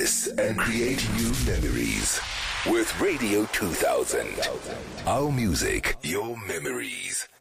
reminisce and create new memories with Radio 2000. Our music, your memories.